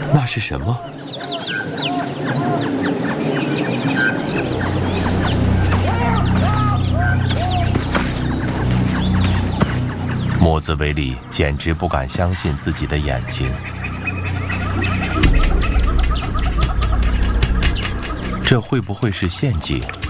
那是什么？ 莫兹维里简直不敢相信自己的眼睛。这会不会是陷阱？